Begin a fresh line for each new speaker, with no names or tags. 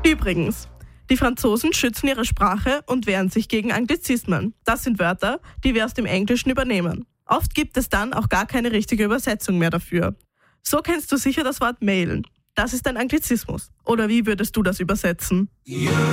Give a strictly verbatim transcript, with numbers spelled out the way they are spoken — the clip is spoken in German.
Übrigens, die Franzosen schützen ihre Sprache und wehren sich gegen Anglizismen. Das sind Wörter, die wir aus dem Englischen übernehmen. Oft gibt es dann auch gar keine richtige Übersetzung mehr dafür. So kennst du sicher das Wort mailen. Das ist ein Anglizismus. Oder wie würdest du das übersetzen?